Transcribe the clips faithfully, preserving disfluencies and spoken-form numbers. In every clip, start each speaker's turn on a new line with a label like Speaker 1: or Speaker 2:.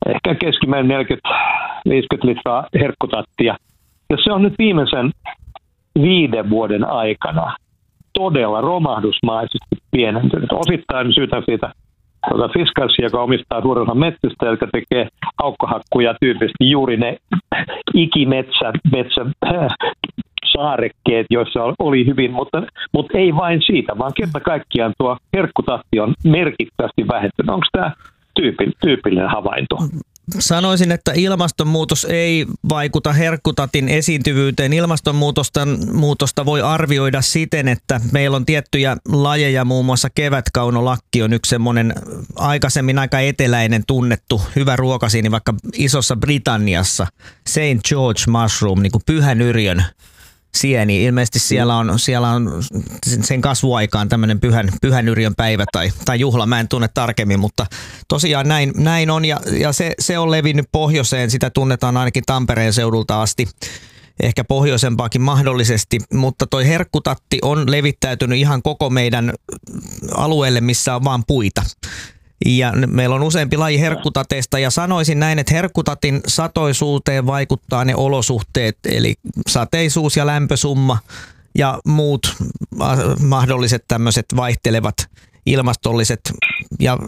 Speaker 1: ehkä keskimäärin neljäkymmentä viisikymmentä litraa herkkutattia. Ja se on nyt viimeisen viiden vuoden aikana todella romahdusmaisesti pienentynyt. Osittain syytän siitä tuota Fiskalsia, joka omistaa suuren osan metsistä, joka tekee aukkohakkuja tyypillisesti juuri ne ikimetsä, metsä, äh, saarekkeet, joissa oli hyvin, mutta, mutta ei vain siitä, vaan kerta kaikkiaan tuo herkkutahti on merkittävästi vähentynyt. Onko tämä tyypillinen havainto?
Speaker 2: Sanoisin, että ilmastonmuutos ei vaikuta herkkutatin esiintyvyyteen. Ilmastonmuutosta voi arvioida siten, että meillä on tiettyjä lajeja, muun muassa kevätkaunolakki on yksi semmoinen aikaisemmin aika eteläinen tunnettu hyvä ruokasiini vaikka Isossa Britanniassa. Saint George mushroom, niin kuin pyhän yrjön sieni. Ilmeisesti siellä on, siellä on sen kasvuaikaan tämmöinen pyhän, pyhän yrjön päivä tai, tai juhla. Mä en tunne tarkemmin, mutta tosiaan näin, näin on ja, ja se, se on levinnyt pohjoiseen. Sitä tunnetaan ainakin Tampereen seudulta asti. Ehkä pohjoisempaakin mahdollisesti, mutta toi herkkutatti on levittäytynyt ihan koko meidän alueelle, missä on vaan puita. Ja meillä on useampi laji herkkutateista ja sanoisin näin, että herkkutatin satoisuuteen vaikuttaa ne olosuhteet, eli sateisuus ja lämpösumma ja muut mahdolliset tämmöiset vaihtelevat ilmastolliset ja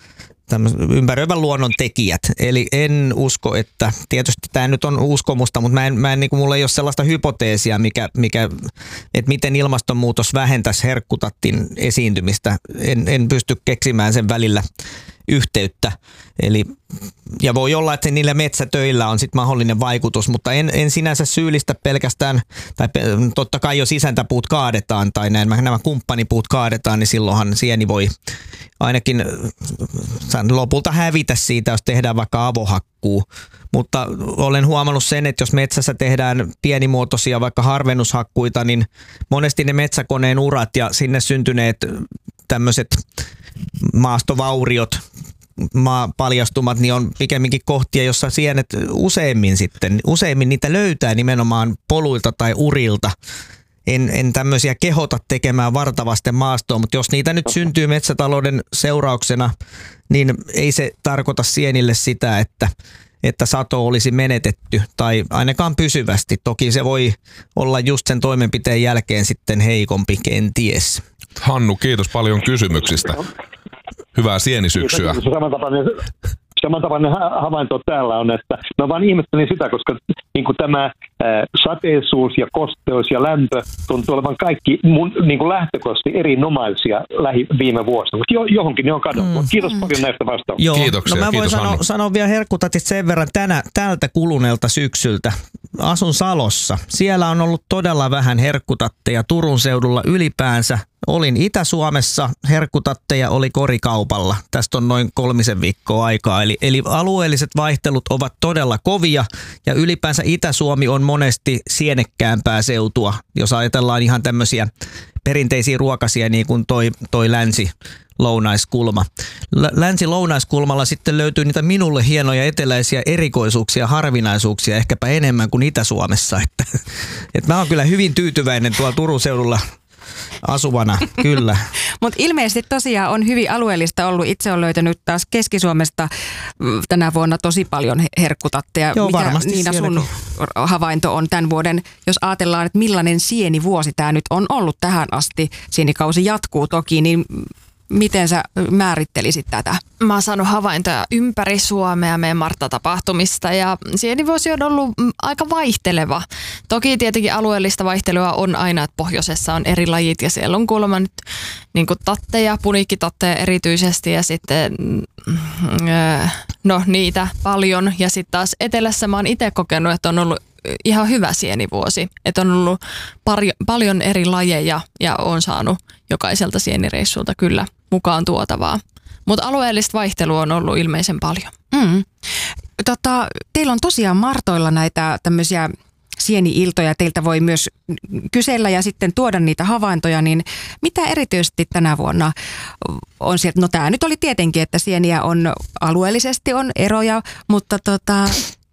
Speaker 2: ympäröivän luonnon tekijät. Eli en usko, että tietysti tämä nyt on uskomusta, mutta mä en, mä en, niin kuin mulla ei ole sellaista hypoteesia, mikä, mikä, että miten ilmastonmuutos vähentäisi herkkutattin esiintymistä. En, en pysty keksimään sen välillä yhteyttä. Eli, ja voi olla, että niillä metsätöillä on sitten mahdollinen vaikutus, mutta en, en sinänsä syyllistä pelkästään, tai totta kai jos isäntäpuut kaadetaan tai näin, nämä kumppanipuut kaadetaan, niin silloinhan sieni voi ainakin lopulta hävitä siitä, jos tehdään vaikka avohakkuu. Mutta olen huomannut sen, että jos metsässä tehdään pienimuotoisia vaikka harvennushakkuita, niin monesti ne metsäkoneen urat ja sinne syntyneet tämmöiset maastovauriot, maapaljastumat, niin on pikemminkin kohtia, jossa sienet useimmin sitten, useimmin niitä löytää nimenomaan poluilta tai urilta. En, en tämmöisiä kehota tekemään vartavasten maastoon, mutta jos niitä nyt syntyy metsätalouden seurauksena, niin ei se tarkoita sienille sitä, että, että sato olisi menetetty tai ainakaan pysyvästi. Toki se voi olla just sen toimenpiteen jälkeen sitten heikompi kenties.
Speaker 3: Hannu, kiitos paljon kysymyksistä. Hyvää sienisyksyä.
Speaker 1: Samantapainen, samantapainen havainto täällä on, että mä vaan ihmettelin sitä, koska niin kuin tämä ää, sateisuus ja kosteus ja lämpö tuntuu olevan kaikki mun, niin kuin lähtökohtaisesti erinomaisia lähi viime vuosina, mutta jo, johonkin ne on kadonnut. Mm. Kiitos paljon näistä vastauksista.
Speaker 2: Joo.
Speaker 3: Kiitoksia.
Speaker 2: No mä voin
Speaker 3: Kiitos,
Speaker 2: sanoa, sanoa vielä herkkutatit sen verran tänä, tältä kuluneelta syksyltä. Asun Salossa. Siellä on ollut todella vähän herkkutatteja Turun seudulla ylipäänsä. Olin Itä-Suomessa, herkkutatteja oli korikaupalla. Tästä on noin kolmisen viikkoa aikaa. Eli, eli alueelliset vaihtelut ovat todella kovia ja ylipäänsä Itä-Suomi on monesti sienekkäämpää seutua, jos ajatellaan ihan tämmöisiä perinteisiä ruokasia niin kuin toi, toi länsi-lounaiskulma. Länsi-lounaiskulmalla sitten löytyy niitä minulle hienoja eteläisiä erikoisuuksia, harvinaisuuksia ehkäpä enemmän kuin Itä-Suomessa. Että, että mä oon kyllä hyvin tyytyväinen tuolla Turun seudulla asuvana, kyllä.
Speaker 4: Mutta ilmeisesti tosiaan on hyvin alueellista ollut. Itse olen löytänyt taas Keski-Suomesta tänä vuonna tosi paljon herkkutatteja.
Speaker 2: Joo,
Speaker 4: mikä
Speaker 2: varmasti
Speaker 4: Niina
Speaker 2: sielläkin.
Speaker 4: sun havainto on tämän vuoden, jos ajatellaan, että millainen sienivuosi tämä nyt on ollut tähän asti, sienikausi jatkuu toki, niin miten sä määrittelisit tätä?
Speaker 5: Mä oon saanut havaintoja ympäri Suomea meidän Martta-tapahtumista ja sienivuosi on ollut aika vaihteleva. Toki tietenkin alueellista vaihtelua on aina, että pohjoisessa on eri lajit ja siellä on kuulemma nyt niin kuin tatteja, puniikkitatteja erityisesti ja sitten no niitä paljon. Ja sitten taas etelässä mä oon itse kokenut, että on ollut ihan hyvä sienivuosi, että on ollut pari, paljon eri lajeja ja on saanut jokaiselta sienireissulta kyllä mukaan tuotavaa. Mutta alueellista vaihtelua on ollut ilmeisen paljon.
Speaker 4: Mm. Tota, teillä on tosiaan Martoilla näitä tämmöisiä sieni-iltoja. Teiltä voi myös kysellä ja sitten tuoda niitä havaintoja. Niin mitä erityisesti tänä vuonna on sieltä? No tämä nyt oli tietenkin, että sieniä on alueellisesti on eroja, mutta tota,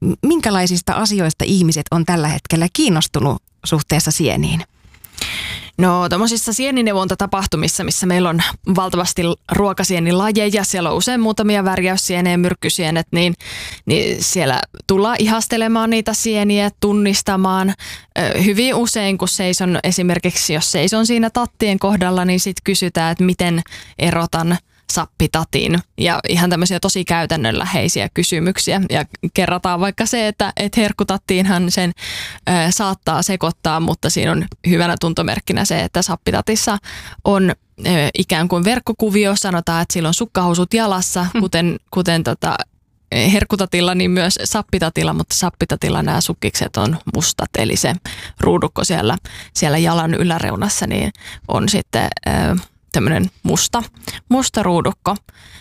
Speaker 4: minkälaisista asioista ihmiset on tällä hetkellä kiinnostunut suhteessa sieniin?
Speaker 5: No tuommoisissa sienineuvontatapahtumissa, missä meillä on valtavasti ruokasienilajeja, siellä on usein muutamia värjäyssieniä ja myrkkysienet, niin, niin siellä tullaan ihastelemaan niitä sieniä, tunnistamaan. Hyvin usein, kun seison esimerkiksi, jos seison siinä tattien kohdalla, niin sitten kysytään, että miten erotan sappitatin ja ihan tämmöisiä tosi käytännönläheisiä kysymyksiä ja kerrataan vaikka se, että et herkkutattiinhan sen ö, saattaa sekoittaa, mutta siinä on hyvänä tuntomerkkinä se, että sappitatissa on ö, ikään kuin verkkokuvio, sanotaan, että sillä on sukkahousut jalassa, hmm. kuten, kuten tota, herkkutatilla, niin myös sappitatilla, mutta sappitatilla nämä sukkikset on mustat, eli se ruudukko siellä, siellä jalan yläreunassa niin on sitten ö, tämmöinen musta, musta ruudukko.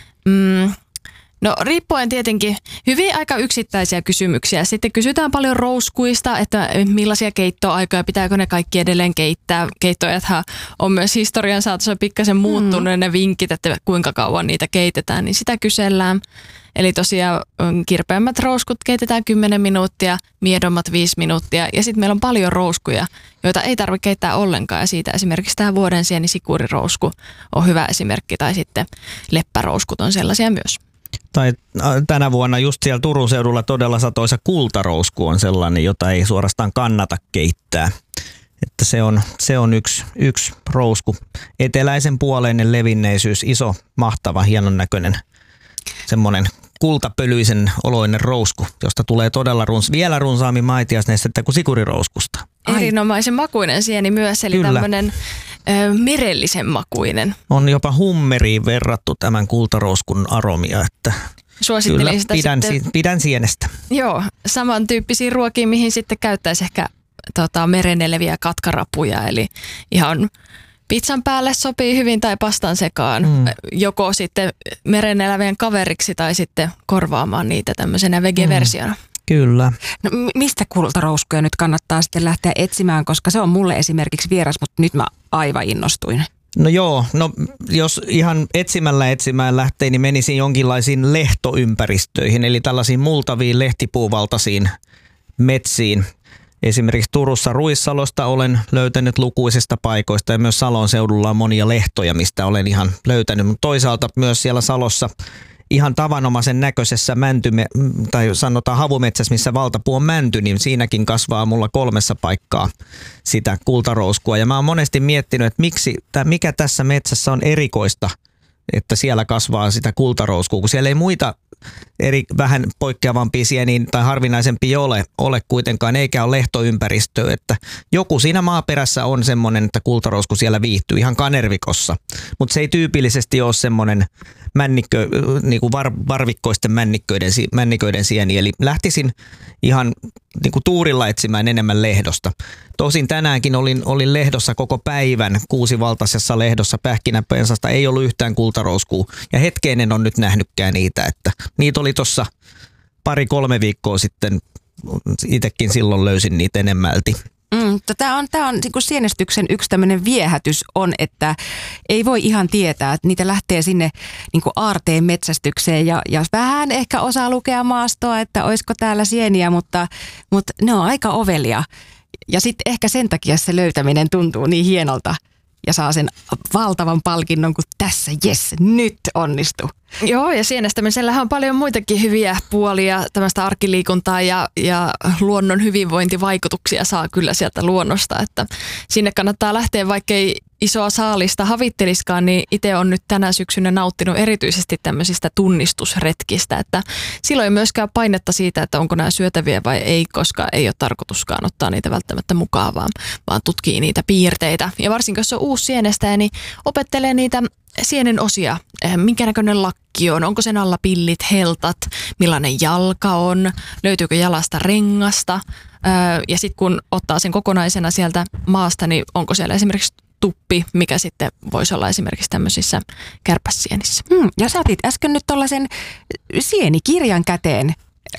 Speaker 5: Mm, no riippuen tietenkin hyvin aika yksittäisiä kysymyksiä. Sitten kysytään paljon rouskuista, että millaisia keittoaikoja, pitääkö ne kaikki edelleen keittää. Keittoajathan on myös historian saatossa pikkasen muuttunut, mm. ne vinkit, että kuinka kauan niitä keitetään, niin sitä kysellään. Eli tosiaan kirpeämmät rouskut keitetään kymmenen minuuttia, miedommat viisi minuuttia ja sitten meillä on paljon rouskuja, joita ei tarvitse keittää ollenkaan ja siitä esimerkiksi tämä vuoden sieni sikurirousku on hyvä esimerkki tai sitten leppärouskut on sellaisia myös.
Speaker 2: Tai tänä vuonna just siellä Turun seudulla todella satoisa kultarousku on sellainen, jota ei suorastaan kannata keittää. Että se on, se on yksi, yksi rousku. Eteläisen puoleinen levinneisyys, iso, mahtava, hienon näköinen semmoinen kultapölyisen oloinen rousku, josta tulee todella runs, vielä runsaammin maitiaisnestettä kuin sikurirouskusta.
Speaker 5: Erinomaisen makuinen sieni myös, eli
Speaker 2: Kyllä.
Speaker 5: tämmöinen ö, merellisen makuinen.
Speaker 2: On jopa hummeriin verrattu tämän kultarouskun aromia, että
Speaker 5: Suosittelin
Speaker 2: kyllä
Speaker 5: sitä
Speaker 2: pidän,
Speaker 5: sitten,
Speaker 2: si- pidän sienestä.
Speaker 5: Joo, samantyyppisiä ruokia, mihin sitten käyttäisi ehkä tota, mereneleviä katkarapuja, eli ihan pizzan päälle sopii hyvin tai pastan sekaan, mm. joko sitten merenelävien kaveriksi tai sitten korvaamaan niitä tämmöisenä vegeversiona. Mm.
Speaker 2: Kyllä.
Speaker 4: No, mistä kultarouskuja nyt kannattaa sitten lähteä etsimään, koska se on mulle esimerkiksi vieras, mutta nyt mä aivan innostuin.
Speaker 2: No joo, no jos ihan etsimällä etsimään lähtee, niin menisin jonkinlaisiin lehtoympäristöihin, eli tällaisiin multaviin lehtipuuvaltaisiin metsiin. Esimerkiksi Turussa Ruissalosta olen löytänyt lukuisista paikoista ja myös Salon seudulla on monia lehtoja, mistä olen ihan löytänyt. Mutta toisaalta myös siellä Salossa ihan tavanomaisen näköisessä mäntyme, tai sanotaan havumetsässä, missä valtapuu on mänty, niin siinäkin kasvaa mulla kolmessa paikkaa sitä kultarouskua. Ja mä oon monesti miettinyt, että miksi, tai mikä tässä metsässä on erikoista, että siellä kasvaa sitä kultarouskua, kun siellä ei muita eri vähän poikkeavampia sieniä tai harvinaisempia ole, ole kuitenkaan, eikä ole lehtoympäristöä, että joku siinä maaperässä on semmoinen, että kultarousku siellä viihtyy ihan kanervikossa, mutta se ei tyypillisesti ole semmoinen männikkö, niin kuin var, varvikkoisten männiköiden, männiköiden sieni, eli lähtisin ihan niin kuin tuurilla etsimään enemmän lehdosta. Tosin tänäänkin olin, olin lehdossa koko päivän, kuusivaltaisessa lehdossa pähkinänpensasta, ei ollut yhtään kultarouskua ja hetkeen en ole nyt nähnytkään niitä, että niitä oli tuossa pari-kolme viikkoa sitten, itsekin silloin löysin niitä enemmälti.
Speaker 4: Mm, tämä on, tää on niin kuin sienestyksen yksi tämmöinen viehätys on, että ei voi ihan tietää, että niitä lähtee sinne niin kuin aarteen metsästykseen ja, ja vähän ehkä osaa lukea maastoa, että olisiko täällä sieniä, mutta, mutta ne on aika ovelia. Ja sitten ehkä sen takia se löytäminen tuntuu niin hienolta ja saa sen valtavan palkinnon, kun tässä, jes, nyt onnistuu.
Speaker 5: Joo, ja sienestämisellähän on paljon muitakin hyviä puolia, tämmöistä arkiliikuntaa ja, ja luonnon hyvinvointivaikutuksia saa kyllä sieltä luonnosta, että sinne kannattaa lähteä, vaikkei isoa saalista havitteliskaan, niin itse on nyt tänä syksynä nauttinut erityisesti tämmöisistä tunnistusretkistä, että silloin ei myöskään painetta siitä, että onko nämä syötäviä vai ei, koska ei ole tarkoituskaan ottaa niitä välttämättä mukaan, vaan, vaan tutkii niitä piirteitä. Ja varsinkin jos on uusi sienestäjä, niin opettelee niitä sienen osia, minkä näköinen lakki on, onko sen alla pillit, heltat, millainen jalka on, löytyykö jalasta rengasta ja sitten kun ottaa sen kokonaisena sieltä maasta, niin onko siellä esimerkiksi tuppi, mikä sitten voisi olla esimerkiksi tämmöisissä kärpäsienissä.
Speaker 4: Hmm, ja sä otit äsken nyt tollaisen sienikirjan käteen.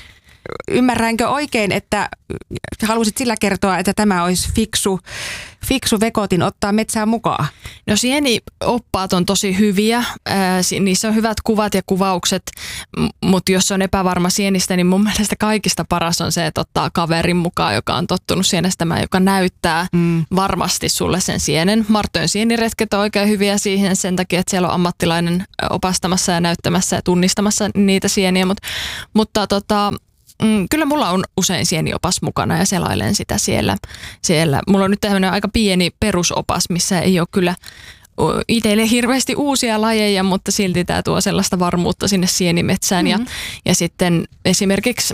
Speaker 4: ymmärränkö oikein, että halusit sillä kertoa, että tämä olisi fiksu, fiksu vekotin ottaa metsään mukaan?
Speaker 5: No sienioppaat on tosi hyviä. Niissä on hyvät kuvat ja kuvaukset, mutta jos on epävarma sienistä, niin mun mielestä kaikista paras on se, että ottaa kaverin mukaan, joka on tottunut sienestämään, joka näyttää mm. varmasti sulle sen sienen. Marttojen sieniretket on oikein hyviä siihen sen takia, että siellä on ammattilainen opastamassa ja näyttämässä ja tunnistamassa niitä sieniä, Mut, mutta tota, mm, kyllä mulla on usein sieniopas mukana ja selailen sitä siellä. siellä. Mulla on nyt tämmöinen aika pieni perusopas, missä ei ole kyllä itselle hirveästi uusia lajeja, mutta silti tämä tuo sellaista varmuutta sinne sienimetsään. Mm-hmm. Ja, ja sitten esimerkiksi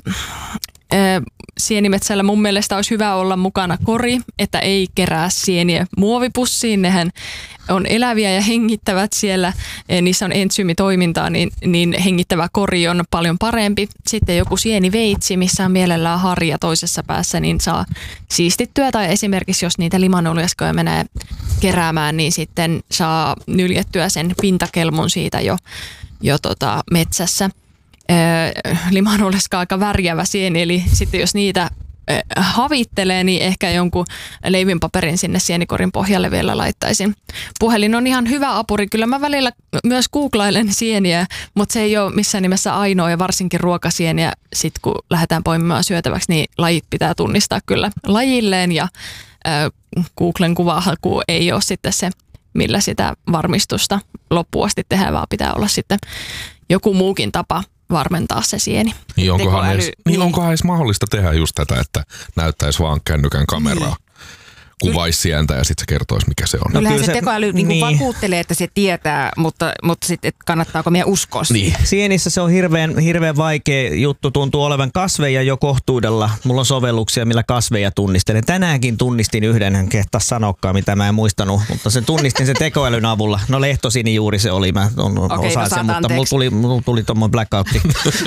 Speaker 5: ää, sienimetsällä mun mielestä olisi hyvä olla mukana kori, että ei kerää sieniä muovipussiin. Nehän on eläviä ja hengittävät siellä, niissä on entsyymitoimintaa, niin, niin hengittävä kori on paljon parempi. Sitten joku sieniveitsi, missä on mielellään harja toisessa päässä, niin saa siistittyä. Tai esimerkiksi jos niitä limanuljaskoja menee keräämään, niin sitten saa nyljettyä sen pintakelmun siitä jo, jo tota metsässä. Limanuljaska on aika värjävä sieni, eli sitten jos niitä havittelee, niin ehkä jonkun leivinpaperin sinne sienikorin pohjalle vielä laittaisin. Puhelin on ihan hyvä apuri. Kyllä mä välillä myös googlailen sieniä, mutta se ei ole missään nimessä ainoa ja varsinkin ruokasieniä. Sitten kun lähdetään poimimaan syötäväksi, niin lajit pitää tunnistaa kyllä lajilleen ja äh, Googlen kuvahaku ei ole sitten se, millä sitä varmistusta loppuun asti tehdään, vaan pitää olla sitten joku muukin tapa varmentaa se sieni.
Speaker 3: Niin onkohan, edes, niin onkohan edes mahdollista tehdä just tätä, että näyttäisi vaan kännykän kameraa, niin. Kuvaisi sientä ja sitten se kertoisi, mikä se on.
Speaker 4: No kyllähän se tekoäly niin niin. vakuuttelee, että se tietää, mutta, mutta sitten kannattaako meidän uskoa
Speaker 2: niin. Sienissä se on hirveän, hirveän vaikea juttu, tuntuu olevan kasveja jo kohtuudella. Mulla on sovelluksia, millä kasveja tunnistelen. Tänäänkin tunnistin yhden, hän kehtas sanokkaan, mitä mä en muistanut, mutta sen tunnistin sen tekoälyn avulla. No lehtosini juuri se oli, mä on,
Speaker 4: okay,
Speaker 2: osaan
Speaker 4: no
Speaker 2: sen, mutta mulla tuli, mulla tuli tommoinen blackoutti.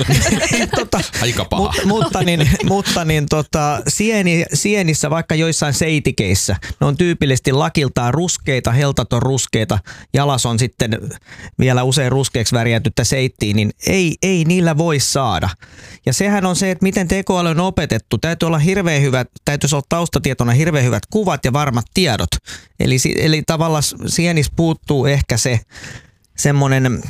Speaker 2: tota,
Speaker 3: Aika paha.
Speaker 2: Mut, mutta niin, mutta niin tota, sieni, sienissä vaikka joissain seitikeissä, ne on tyypillisesti lakiltaan ruskeita, heltat on ruskeita, jalas on sitten vielä usein ruskeaksi värjätyttä seittiä, niin ei, ei niillä voi saada. Ja sehän on se, että miten tekoäly on opetettu. Täytyy olla hirveän hyvät, täytyisi olla taustatietona hirveän hyvät kuvat ja varmat tiedot. Eli, eli tavallaan sienissä puuttuu ehkä se semmoinen,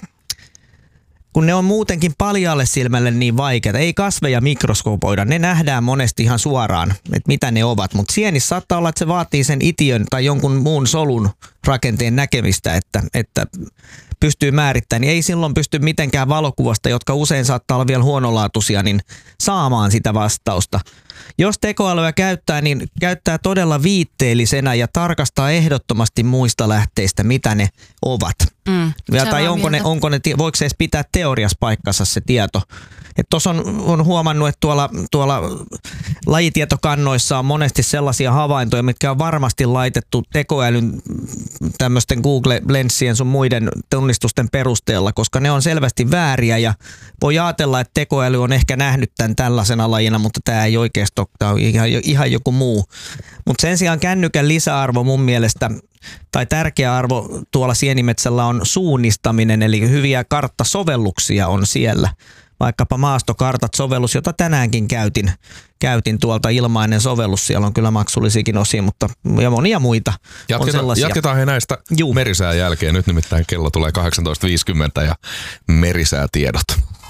Speaker 2: kun ne on muutenkin paljaalle silmälle niin vaikeita. Ei kasveja mikroskopoida, ne nähdään monesti ihan suoraan, että mitä ne ovat. Mutta sienissä saattaa olla, että se vaatii sen itiön tai jonkun muun solun rakenteen näkemistä, että, että pystyy määrittämään. Niin ei silloin pysty mitenkään valokuvasta, jotka usein saattaa olla vielä huonolaatuisia, niin saamaan sitä vastausta. Jos tekoälyä käyttää, niin käyttää todella viitteellisenä ja tarkastaa ehdottomasti muista lähteistä, mitä ne ovat. Mm, ja, tai onko ne, onko ne, voiko se edes pitää teoriassa paikkansa se tieto. Tuossa on, on huomannut, että tuolla, tuolla lajitietokannoissa on monesti sellaisia havaintoja, mitkä on varmasti laitettu tekoälyn tämmöisten Google-lenssien sun muiden tunnistusten perusteella, koska ne on selvästi vääriä ja voi ajatella, että tekoäly on ehkä nähnyt tämän tällaisena lajina, mutta tämä ei oikeasti ole, tämä on ihan, ihan joku muu. Mutta sen sijaan kännykän lisäarvo mun mielestä, tai tärkeä arvo tuolla sienimetsällä on suunnistaminen, eli hyviä karttasovelluksia on siellä. Vaikkapa maastokartat-sovellus, jota tänäänkin käytin, käytin tuolta ilmainen sovellus. Siellä on kyllä maksullisiakin osia, mutta ja monia muita
Speaker 3: Jatketa,
Speaker 2: on sellaisia.
Speaker 3: Jatketaan he näistä Juu. merisään jälkeen. Nyt nimittäin kello tulee kahdeksantoista viisikymmentä ja merisäätiedot.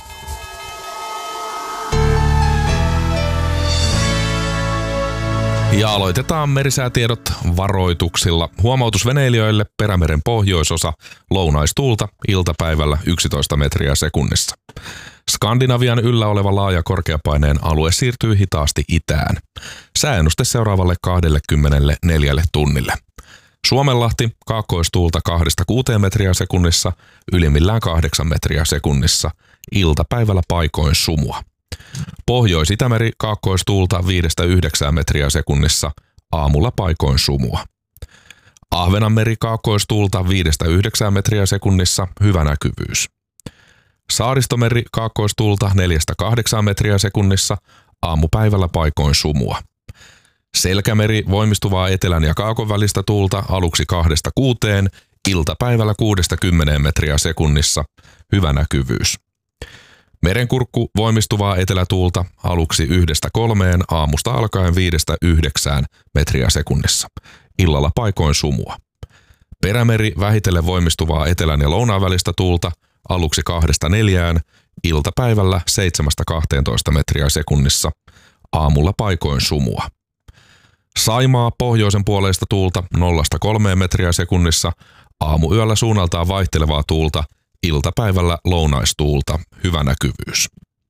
Speaker 3: Ja aloitetaan merisäätiedot varoituksilla. Huomautus veneilijöille: Perämeren pohjoisosa, lounaistuulta, iltapäivällä yksitoista metriä sekunnissa. Skandinavian yllä oleva laaja korkeapaineen alue siirtyy hitaasti itään. Sääennuste seuraavalle kaksikymmentäneljä tunnille. Suomenlahti, kaakkoistuulta kahdesta kuuteen metriä sekunnissa, ylimmillään kahdeksan metriä sekunnissa. Iltapäivällä paikoin sumua. Pohjois-Itämeri, kaakkoistuulta viidestä yhdeksään metriä sekunnissa, aamulla paikoin sumua. Ahvenanmeri, kaakkoistuulta viidestä yhdeksään metriä sekunnissa, hyvä näkyvyys. Saaristomeri, kaakkoistuulta neljästä kahdeksaan metriä sekunnissa, aamupäivällä paikoin sumua. Selkämeri, voimistuvaa etelän ja kaakon välistä tuulta aluksi kahdesta kuuteen, iltapäivällä kuudesta kymmeneen metriä sekunnissa, hyvä näkyvyys. Merenkurkku voimistuvaa etelätuulta aluksi yhdestä kolmeen, aamusta alkaen viidestä yhdeksään metriä sekunnissa. Illalla paikoin sumua. Perämeri vähitellen voimistuvaa etelän ja lounaan välistä tuulta aluksi kahdesta neljään, iltapäivällä seitsemästä kahteentoista metriä sekunnissa. Aamulla paikoin sumua. Saimaa pohjoisen puoleista tuulta nollasta kolmeen metriä sekunnissa. Aamuyöllä suunnaltaan vaihtelevaa tuulta. Iltapäivällä lounaistuulta, hyvä näkyvyys.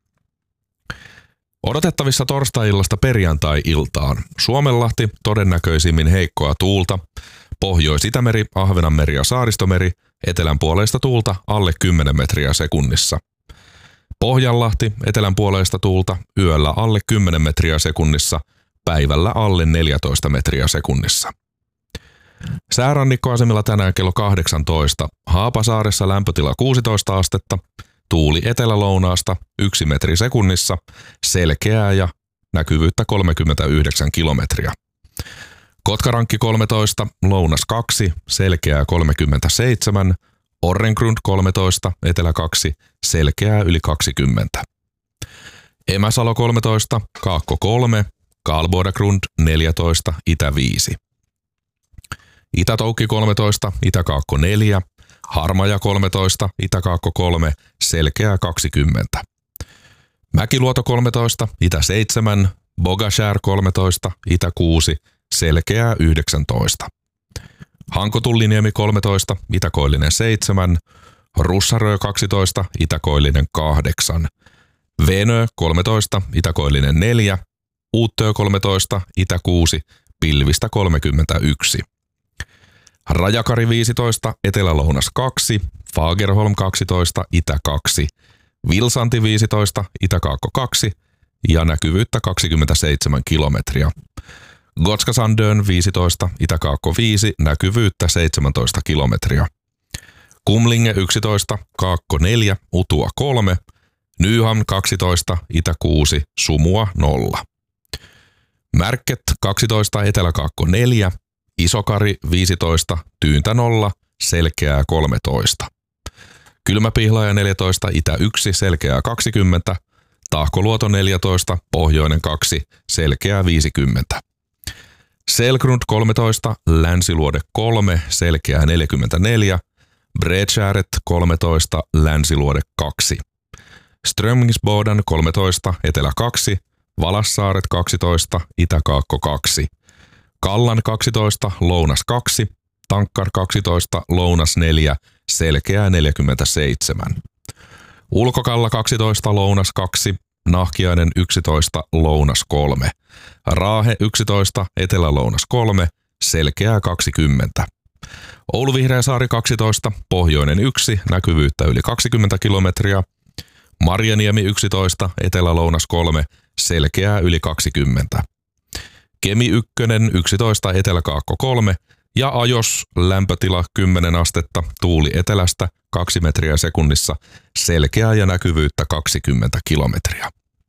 Speaker 3: Odotettavissa torstai-illasta perjantai-iltaan. Suomenlahti todennäköisimmin heikkoa tuulta. Pohjois-Itämeri, Ahvenanmeri ja Saaristomeri, etelän puoleista tuulta alle kymmenen metriä sekunnissa. Pohjanlahti, etelän puoleista tuulta, yöllä alle kymmenen metriä sekunnissa, päivällä alle neljätoista metriä sekunnissa. Säärannikkoasemilla tänään kello kahdeksantoista. Haapasaaressa lämpötila kuusitoista astetta, tuuli etelä-lounaasta yksi metri sekunnissa, selkeää ja näkyvyyttä kolmekymmentäyhdeksän kilometriä. Kotkarankki kolmetoista, lounas kaksi, selkeää kolmekymmentäseitsemän, Orrengrund kolmetoista, etelä kaksi, selkeää yli kaksikymmentä. Emäsalo kolmetoista, Kaakko kolme, Karlbodagrund neljätoista, itä viisi. Itä-Toukki kolmetoista, Itä-Kaakko neljä, Harmaja kolmetoista, Itä-Kaakko kolme, selkeää kaksikymmentä. Mäkiluoto kolmetoista, Itä seitsemän, Bogashär kolmetoista, Itä kuusi, selkeää yhdeksäntoista. Hankotulliniemi kolmetoista, Itä-Koillinen seitsemän, Russarö kaksitoista, Itä-Koillinen kahdeksan, Venö kolmetoista, Itä-Koillinen neljä, Uuttö kolmetoista, Itä kuusi, pilvistä kolmekymmentäyksi. Rajakari viisitoista, Etelä-Lounas kaksi, Fagerholm kaksitoista, Itä kaksi, Vilsanti viisitoista, Itä-Kaakko kaksi ja näkyvyyttä kaksikymmentäseitsemän kilometriä. Gotskasandön viisitoista, Itä-Kaakko viisi, näkyvyyttä seitsemäntoista kilometriä. Kumlinge yksitoista, Kaakko neljä, Utua kolme, Nyhamn kaksitoista, Itä kuusi, sumua nolla. Märket kaksitoista, Etelä-Kaakko neljä, Isokari viisitoista, Tyyntä nolla, selkeää kolmetoista. Kylmäpihlaja neljätoista, Itä yksi, selkeää kaksikymmentä, Tahkoluoto neljätoista, Pohjoinen kaksi, selkeää viisikymmentä. Selgrund kolmetoista, Länsiluode kolme, selkeää neljäkymmentäneljä, Bredskäret kolmetoista, Länsiluode kaksi. Strömmingsboden kolmetoista, Etelä kaksi, Valassaaret kaksitoista, Itä-Kaakko kaksi. Kallan kaksitoista, Lounas kaksi, Tankkar kaksitoista, Lounas neljä, selkeää neljäkymmentäseitsemän. Ulkokalla kaksitoista, Lounas kaksi, Nahkiainen yksitoista, Lounas kolme. Raahe yksitoista, Etelä-Lounas kolme, selkeää kaksikymmentä. Oulu-Vihreäsaari kaksitoista, Pohjoinen yksi, näkyvyyttä yli kaksikymmentä kilometriä. Marjaniemi yksitoista, Etelä-Lounas kolme, selkeää yli kaksikymmentä. Kemi yksi yksitoista, Etelä-Kaakko kolme ja Ajos lämpötila kymmenen astetta, tuuli etelästä kaksi metriä sekunnissa, selkeää ja näkyvyyttä kaksikymmentä kilometriä.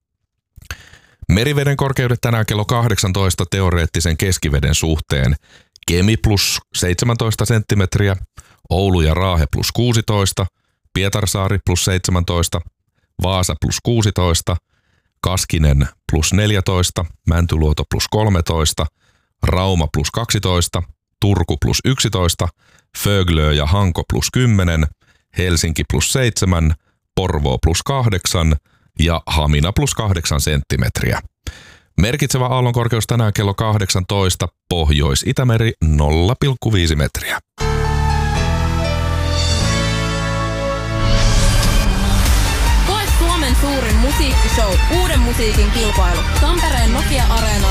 Speaker 3: Meriveden korkeudet tänään kello kahdeksantoista teoreettisen keskiveden suhteen. Kemi plus seitsemäntoista senttimetriä, Oulu ja Raahe plus kuusitoista, Pietarsaari plus seitsemäntoista, Vaasa plus kuusitoista, Kaskinen plus neljätoista, Mäntyluoto plus kolmetoista, Rauma plus kaksitoista, Turku plus yksitoista, Föglö ja Hanko plus kymmenen, Helsinki plus seitsemän, Porvoo plus kahdeksan ja Hamina plus kahdeksan senttimetriä. Merkitsevä aallonkorkeus tänään kello kahdeksantoista, Pohjois-Itämeri nolla pilkku viisi metriä.
Speaker 6: Koe Suomen suurin musiikkishow, uuden musiikin kilpailu, Tampereen Nokia Areenalla